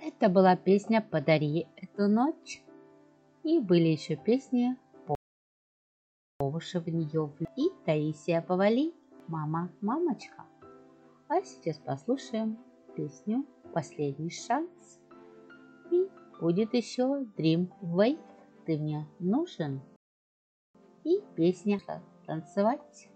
Это была песня «Подари эту ночь». И были еще песни «По уши в нее» и Таисия Повалий «Мама, мамочка». А сейчас послушаем песню «Последний шанс». И будет еще Dream Wave «Ты мне нужен». И песня «Танцевать».